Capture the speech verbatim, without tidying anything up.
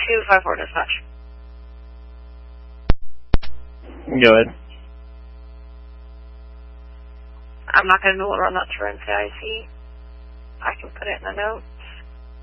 two five four dispatch. Go ahead. I'm not going to be able to run that through N C I C. I can put it in a note.